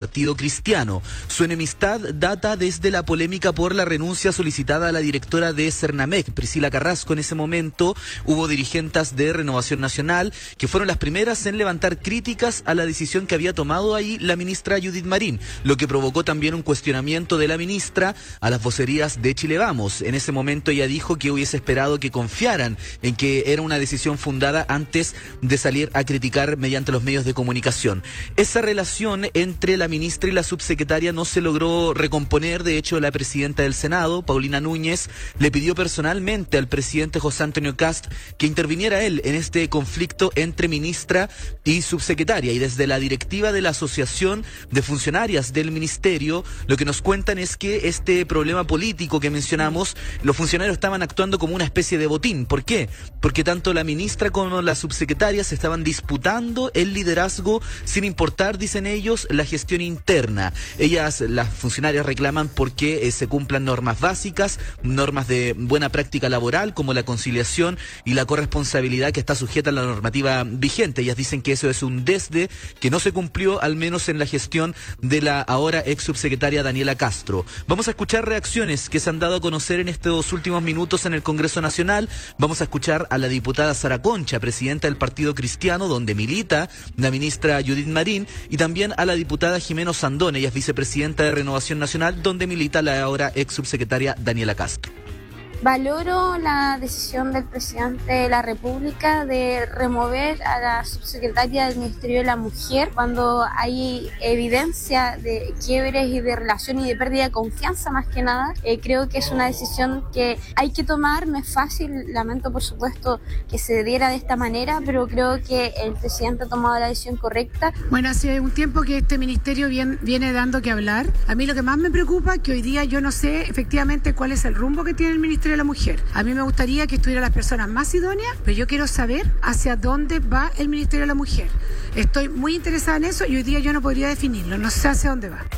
Partido Cristiano. Su enemistad data desde la polémica por la renuncia solicitada a la directora de Cernamec, Priscila Carrasco. En ese momento hubo dirigentes de Renovación Nacional que fueron las primeras en levantar críticas a la decisión que había tomado ahí la ministra Judith Marín, lo que provocó también un cuestionamiento de la ministra a las vocerías de Chile Vamos. En ese momento ella dijo que hubiese esperado que confiaran en que era una decisión fundada antes de salir a criticar mediante los medios de comunicación. Esa relación entre la ministra y la subsecretaria no se logró recomponer. De hecho, la presidenta del Senado, Paulina Núñez, le pidió personalmente al presidente José Antonio Kast que interviniera él en este conflicto entre ministra y subsecretaria. Y desde la directiva de la Asociación de Funcionarias del Ministerio, lo que nos cuentan es que este problema político que mencionamos, los funcionarios estaban actuando como una especie de botín. ¿Por qué? Porque tanto la ministra como la subsecretaria se estaban disputando el liderazgo sin importar, dicen ellos, la gestión interna. Ellas, las funcionarias, reclaman porque se cumplan normas básicas, normas de buena práctica laboral, como la conciliación y la corresponsabilidad que está sujeta a la normativa vigente. Ellas dicen que eso es un desde que no se cumplió, al menos en la gestión de la ahora ex subsecretaria Daniela Castro. Vamos a escuchar reacciones que se han dado a conocer en estos últimos minutos en el Congreso Nacional. Vamos a escuchar a la diputada Sara Concha, presidenta del Partido Cristiano, donde milita la ministra Judith Marín, y también a la diputada Jimena Sandón, ella es vicepresidenta de Renovación Nacional, donde milita la ahora ex subsecretaria Daniela Castro. Valoro la decisión del presidente de la República de remover a la subsecretaria del Ministerio de la Mujer cuando hay evidencia de quiebres y de relación y de pérdida de confianza más que nada. Creo que es una decisión que hay que tomar, no es fácil, lamento por supuesto que se diera de esta manera, pero creo que el presidente ha tomado la decisión correcta. Bueno, hace un tiempo que este ministerio viene dando que hablar. A mí lo que más me preocupa es que hoy día yo no sé efectivamente cuál es el rumbo que tiene el Ministerio de la Mujer. A mí me gustaría que estuvieran las personas más idóneas, pero yo quiero saber hacia dónde va el Ministerio de la Mujer. Estoy muy interesada en eso y hoy día yo no podría definirlo, no sé hacia dónde va.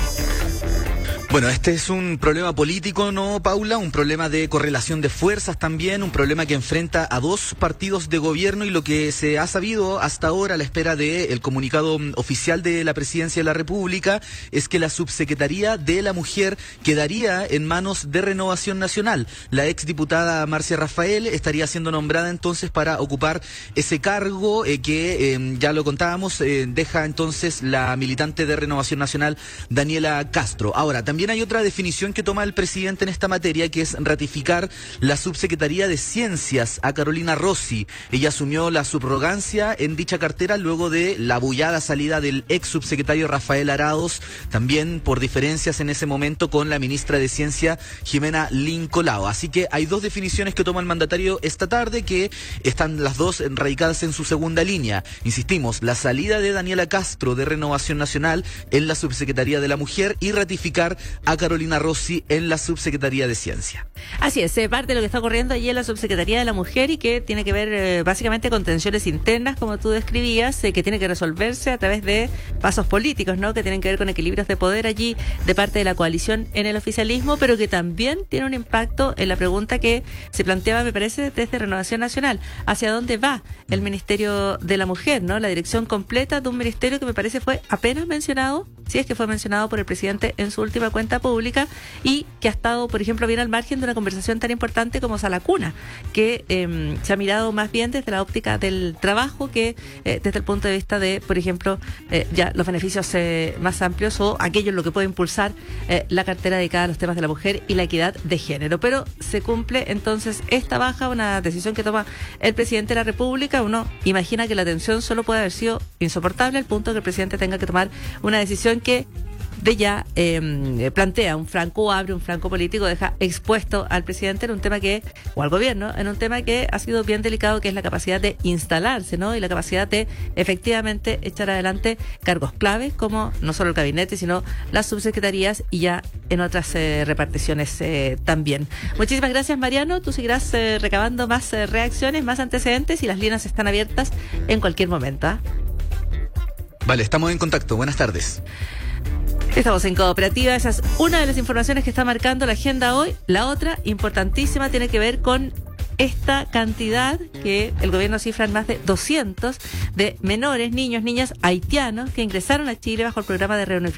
Bueno, este es un problema político, ¿no, Paula? Un problema de correlación de fuerzas también, un problema que enfrenta a dos partidos de gobierno, y lo que se ha sabido hasta ahora a la espera del comunicado oficial de la Presidencia de la República es que la subsecretaría de la Mujer quedaría en manos de Renovación Nacional. La exdiputada Marcia Rafael estaría siendo nombrada entonces para ocupar ese cargo que, ya lo contábamos, deja entonces la militante de Renovación Nacional, Daniela Castro. Ahora, también hay otra definición que toma el presidente en esta materia, que es ratificar la subsecretaría de Ciencias a Carolina Rossi. Ella asumió la subrogancia en dicha cartera luego de la bullada salida del ex subsecretario Rafael Arauz, también por diferencias en ese momento con la ministra de Ciencia, Jimena Lincolao. Así que hay dos definiciones que toma el mandatario esta tarde, que están las dos radicadas en su segunda línea. Insistimos, la salida de Daniela Castro de Renovación Nacional en la subsecretaría de la Mujer y ratificar a Carolina Rossi en la subsecretaría de Ciencia. Así es, parte de lo que está ocurriendo allí en la subsecretaría de la Mujer, y que tiene que ver básicamente con tensiones internas, como tú describías, que tiene que resolverse a través de pasos políticos, ¿no? Que tienen que ver con equilibrios de poder allí de parte de la coalición en el oficialismo, pero que también tiene un impacto en la pregunta que se planteaba, me parece, desde Renovación Nacional: ¿hacia dónde va el Ministerio de la Mujer, ¿no? La dirección completa de un ministerio que me parece fue apenas mencionado, si es que fue mencionado por el presidente en su última cuenta pública, y que ha estado, por ejemplo, bien al margen de una conversación tan importante como Salacuna, que se ha mirado más bien desde la óptica del trabajo que desde el punto de vista de, por ejemplo, ya los beneficios más amplios o aquello en lo que puede impulsar la cartera dedicada a los temas de la mujer y la equidad de género. Pero se cumple entonces esta baja, una decisión que toma el presidente de la República. Uno imagina que la tensión solo puede haber sido insoportable al punto de que el presidente tenga que tomar una decisión que de ya plantea un flanco, abre un flanco político, deja expuesto al presidente en un tema que, o al gobierno, en un tema que ha sido bien delicado, que es la capacidad de instalarse, ¿no? Y la capacidad de efectivamente echar adelante cargos claves, como no solo el gabinete, sino las subsecretarías y ya en otras reparticiones también. Muchísimas gracias, Mariano. Tú seguirás recabando más reacciones, más antecedentes, y las líneas están abiertas en cualquier momento, ¿eh? Vale, estamos en contacto. Buenas tardes. Estamos en Cooperativa. Esa es una de las informaciones que está marcando la agenda hoy. La otra, importantísima, tiene que ver con esta cantidad que el gobierno cifra en más de 200 de menores, niños, niñas haitianos que ingresaron a Chile bajo el programa de reunificación